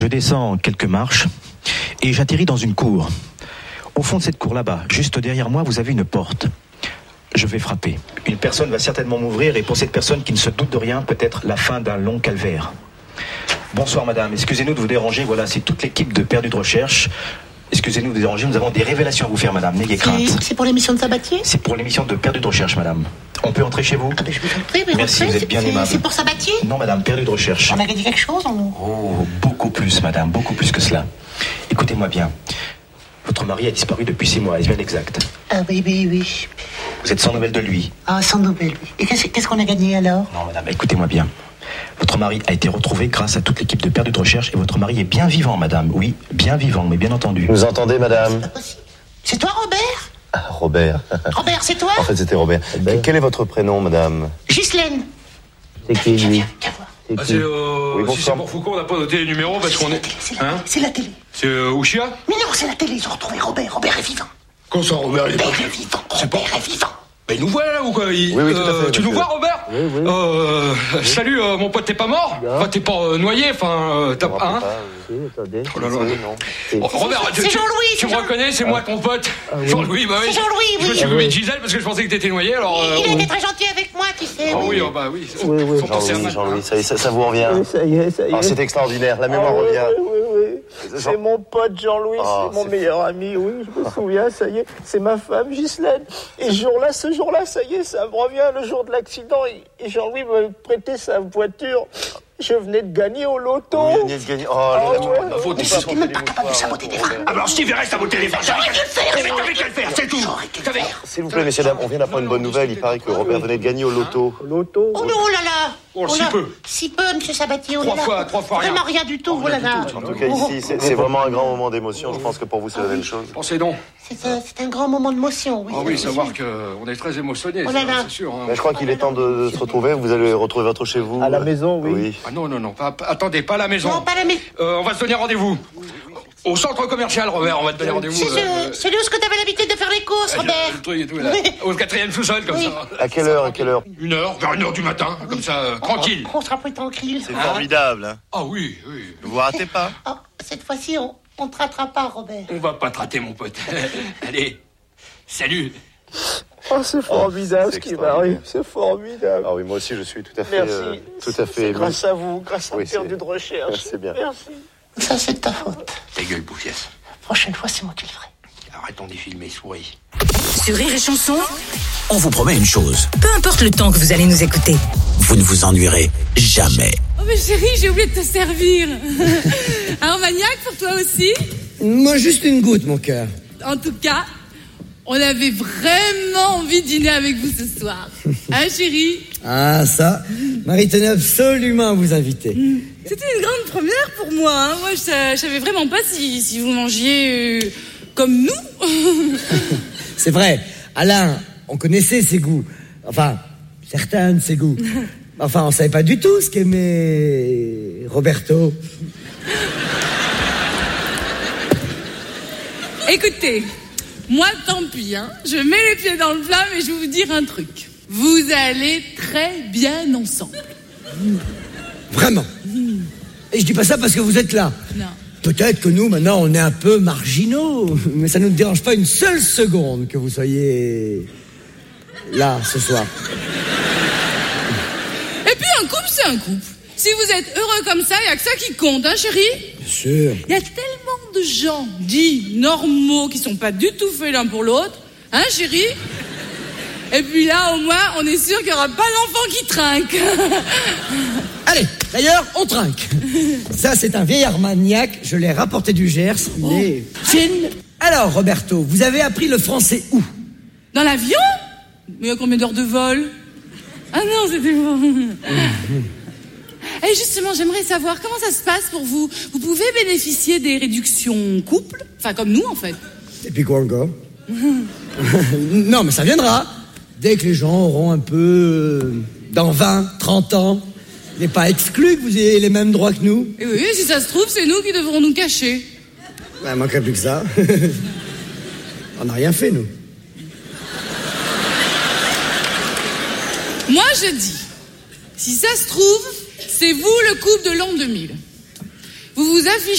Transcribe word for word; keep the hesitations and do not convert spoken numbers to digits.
Je descends quelques marches et j'atterris dans une cour. Au fond de cette cour là-bas, juste derrière moi, vous avez une porte. Je vais frapper. Une personne va certainement m'ouvrir et pour cette personne qui ne se doute de rien, peut-être la fin d'un long calvaire. Bonsoir madame, excusez-nous de vous déranger, voilà, c'est toute l'équipe de Perdu de Recherche. Excusez-nous de vous déranger, nous avons des révélations à vous faire madame, n'ayez crainte. C'est, c'est pour l'émission de Sabatier ? C'est pour l'émission de Perdu de Recherche madame. On peut entrer chez vous ? Ah ben je vous en prie, mais merci, rentrez, vous êtes bien c'est, aimable. C'est pour Sabatier ? Non madame, Perdu de Recherche. On a gagné quelque chose en nous ? Oh, beaucoup plus madame, beaucoup plus que cela. Écoutez-moi bien. Votre mari a disparu depuis six mois, est-ce bien exact ? Ah oui, oui, oui. Vous êtes sans nouvelles de lui ? Ah, sans nouvelles, oui. Et qu'est-ce, qu'est-ce qu'on a gagné alors ? Non madame, écoutez-moi bien. Votre mari a été retrouvé grâce à toute l'équipe de Perdu de Recherche et votre mari est bien vivant madame. Oui, bien vivant, mais bien entendu. Vous entendez madame ? C'est pas possible. C'est toi Robert ? Ah, Robert. Robert, c'est toi ? En fait c'était Robert. Robert. Quel est votre prénom madame ? Ghislaine. C'est qui, Viens, lui? viens, viens voir. C'est Ah, qui? c'est, euh, Oui, si bonsoir. c'est pour Foucault, on n'a pas noté les numéros parce qu'on est. C'est la, Hein c'est la télé. C'est euh, Ouchia ? Mais non, c'est la télé, ils ont retrouvé Robert. Robert est vivant. Comment ça, Robert il est pas... Robert est vivant. C'est pas- Robert est vivant. Mais il nous voit là ou quoi il... Oui, oui, tout à euh, fait, Tu nous monsieur. vois, Robert ? Oui, oui. Euh, salut, euh, mon pote, t'es pas mort ? Bien. Enfin, t'es pas euh, noyé, enfin, euh, t'as Je me pas. Hein rappelle pas, Si, attendez. Oh là là. oui, non. Oh, Robert, C'est tu, tu- Jean-Louis, tu c'est me Jean- reconnais, c'est moi ton pote. oui. Jean-Louis, bah oui. C'est Jean-Louis, Je me oui. suis Ah occupé oui. de Gisèle parce que je pensais que t'étais noyé, alors. euh, Il a oh. été très gentil avec moi, tu sais. Ah oui. oui, oh, bah oui. Oui, oui. Faut penser à Jean-Louis, ma- Jean-Louis, ça, y est, ça, ça vous revient. Oui, ça y est, ça y est. Ah, c'est extraordinaire, la mémoire Ah, oui, revient. oui, oui, oui. C'est mon pote Jean-Louis, Ah, c'est mon c'est meilleur ami, oui, je me souviens, ça y est. C'est ma femme Ghislaine. Et ce jour-là, ce jour-là, ça y est, ça me revient, le jour de l'accident. Et, et Jean-Louis m'a prêté sa voiture. Je venais de gagner au loto. Oui, il venait de gagner. Oh, Ah, là, ouais. là, faute, on c'est va sûr. porter Même des pas capable de mouchoirs, saboter des Robert. vins. Alors, Steve, il reste à botter les vins. J'aurais dû le faire, Mais j'aurais t'avais qu'à le faire, c'est tout. J'aurais dû le T'avais- faire. S'il vous plaît, messieurs, dames, on vient d'apprendre une bonne nouvelle. Il paraît que Robert venait de gagner au loto. Au loto. Oh non, oh là là. Oh, si là. peu. Si peu, monsieur Sabatier, oh Trois là là. fois- trois fois rien. Vraiment rien du tout, oh là là. En tout cas, ici, c'est c'est vraiment un grand moment d'émotion. Je pense que pour vous, c'est la même chose. Pensez donc. C'est un, c'est un grand moment de motion, oui. Ah oui, c'est savoir sûr. qu'on est très émotionnés, Oh là ça, là. c'est sûr. hein. Mais je crois qu'il est temps de, de se retrouver. Vous allez retrouver votre chez vous. À la maison, oui. Oui. Ah non, non, non, pas, pas- attendez, pas à la maison. Non, pas la maison. Euh, on va se donner rendez-vous. Au centre commercial, Robert, on va te donner rendez-vous. C'est euh, ce- celui où ce que t'avais l'habitude de faire les courses, euh, Robert. le truc et tout, là. Oui. Au quatrième sous-sol, comme Oui. ça. À quelle heure, à quelle heure Une heure, vers une heure du matin, comme ça, euh, tranquille. On sera plus tranquille. C'est formidable, hein. Ah oui, oui. Ne vous ratez pas. Oh, cette fois-ci, on, on te ratera pas, Robert. On va pas te rater, mon pote. Allez, salut. Oh, c'est formidable c'est ce qui extraordinaire. m'arrive, c'est formidable. Ah oui, moi aussi, je suis tout à fait, Merci. euh, tout à fait C'est ému. grâce à vous, grâce à Oui, Perdu c'est- de Recherche. c'est bien. Merci. Ça, c'est de ta faute. Ta gueule, bouffiesse. La prochaine fois, c'est moi qui le ferai. Arrêtons d'y filmer, souris. Sur Rire et Chanson, On vous promet une chose, peu importe le temps que vous allez nous écouter. vous ne vous ennuierez jamais. Oh mais chérie, j'ai oublié de te servir. Un Armagnac pour toi aussi. Moi, juste une goutte, mon cœur. En tout cas, on avait vraiment envie de dîner avec vous ce soir. Hein chérie? Ah, ça, Marie tenait absolument à vous inviter. C'était une grande première pour moi. Hein. Moi, je, sa- je savais vraiment pas si, si vous mangiez euh, comme nous. C'est vrai, Alain, on connaissait ses goûts. Enfin, certains de ses goûts. Enfin, on savait pas du tout ce qu'aimait Roberto. Écoutez, moi tant pis, hein. Je mets les pieds dans le plat, mais je vais vous dire un truc. Vous allez très bien ensemble. Vraiment. Et je dis pas ça parce que vous êtes là. Non. Peut-être que nous, maintenant, on est un peu marginaux, mais ça ne nous dérange pas une seule seconde que vous soyez là ce soir. Et puis un couple, c'est un couple. Si vous êtes heureux comme ça, il n'y a que ça qui compte, hein chérie? Bien sûr. Il y a tellement de gens dits normaux qui sont pas du tout faits l'un pour l'autre, hein chérie? Et puis là, au moins, on est sûr qu'il n'y aura pas d'enfant qui trinque. Allez, d'ailleurs, on trinque. Ça, c'est un vieil Armagnac, je l'ai rapporté du Gers, il est fine. Alors, Roberto, vous avez appris le français où? Dans l'avion? Mais il y a combien d'heures de vol? Ah non, c'était bon. Et justement, j'aimerais savoir comment ça se passe pour vous. Vous pouvez bénéficier des réductions couple? Enfin, comme nous, en fait. Et puis quoi encore? Non, mais ça viendra. Dès que les gens auront un peu... euh, dans vingt, trente ans, il n'est pas exclu que vous ayez les mêmes droits que nous. Et oui, si ça se trouve, c'est nous qui devrons nous cacher. Ben, il manquerait plus que ça. On n'a rien fait, nous. Moi, je dis, si ça se trouve, c'est vous le couple de l'an deux mille. Vous vous vous affichez